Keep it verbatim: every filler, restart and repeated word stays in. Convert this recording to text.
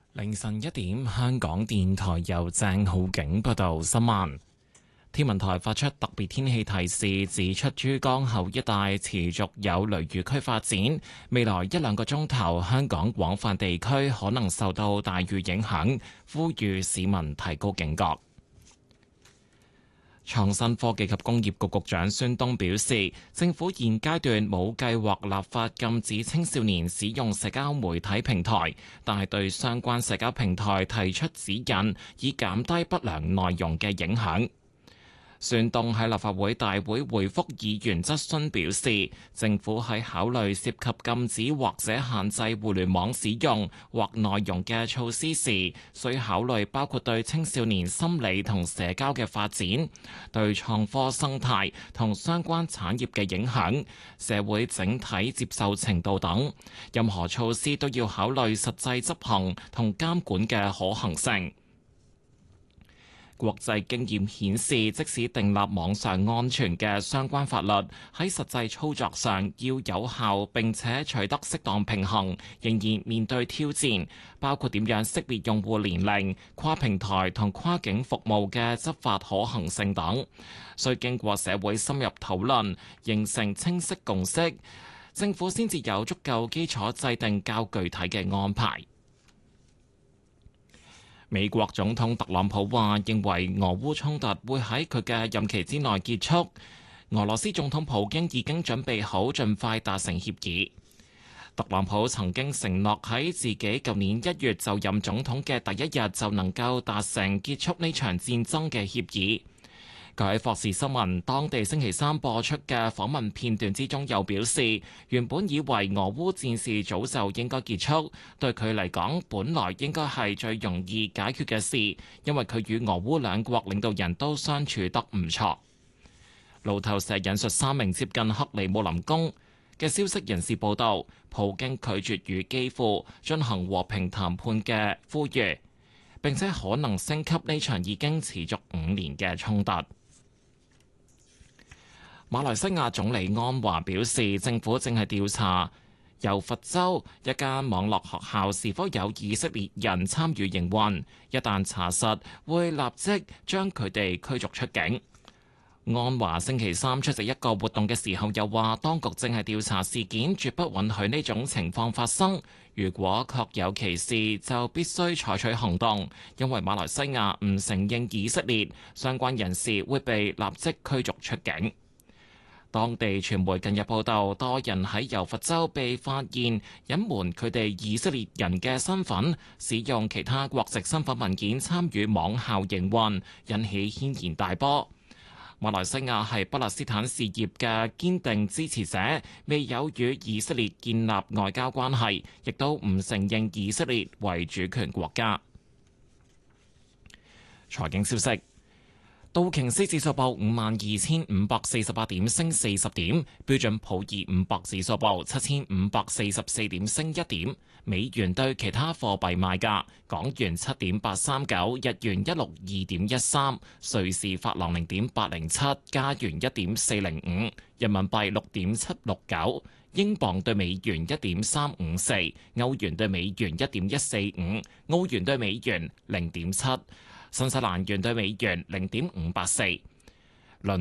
凌晨一點，香港電台由鄭浩景報道新聞。天文台發出特別天氣提示，指出珠江口一帶持續有雷雨區發展，未來一兩個鐘頭，香港廣泛地區可能受到大雨影響，呼籲市民提高警覺。創新科技及工業局局長孫東表示，政府現階段冇計劃立法禁止青少年使用社交媒體平台，但係對相關社交平台提出指引，以減低不良內容嘅影響。孫東喺立法會大會回覆議員質詢表示，政府喺考慮涉及禁止或者限制互聯網使用或內容嘅措施時，需考慮包括對青少年心理同社交嘅發展、對創科生態同相關產業嘅影響、社會整體接受程度等。任何措施都要考慮實際執行同監管嘅可行性。國際經驗顯示，即使訂立網上安全嘅相關法律，喺實際操作上要有效並且取得適當平衡，仍然面對挑戰，包括點樣識別用戶年齡、跨平台同跨境服務嘅執法可行性等，需經過社會深入討論，形成清晰共識，政府先至有足夠基礎制定較具體嘅安排。美國總統特朗普話認為俄烏衝突會喺佢嘅任期之內結束。俄羅斯總統普京已經準備好盡快達成協議。特朗普曾經承諾喺自己舊年一月就任總統嘅第一日就能夠達成結束呢場戰爭嘅協議。佢喺霍士新聞當地星期三播出嘅訪問片段之中，又表示原本以為俄烏戰事早就應該結束，對佢嚟講，本來應該係最容易解決嘅事，因為佢與俄烏兩國領導人都相處得唔錯。路透社引述三名接近克里姆林宮嘅消息人士報道，普京拒絕與基輔進行和平談判嘅呼籲，並且可能升級呢場已經持續五年嘅衝突。馬來西亞總理安華表示，政府正係調查由佛州一間網絡學校是否有以色列人參與營運，一旦查實，會立即將佢哋驅逐出境。安華星期三出席一個活動嘅時候又話，當局正係調查事件，絕不允許呢種情況發生。如果確有其事，就必須採取行動，因為馬來西亞唔承認以色列，相關人士會被立即驅逐出境。當地傳媒近日報道，多人喺柔佛州被發現隱瞞佢哋以色列人嘅身份，使用其他國籍身份文件參與網校營運，引起軒然大波。馬來西亞係巴勒斯坦事業嘅堅定支持者，未有與以色列建立外交關係，亦都唔承認以色列為主權國家。財經消息。道瓊斯指數報五萬二千五百四十八點，升四十點；標準普爾五百指數報七千五百四十四點，升一點。美元對其他貨幣賣價：港元七點八三九，日元一六二點一三，瑞士法郎零點八零七，加元一點四零五，人民幣六點七六九，英鎊對美元一點三五四，歐元對美元一點一四五，澳元對美元零點七。新西蘭元對美元零點五八四，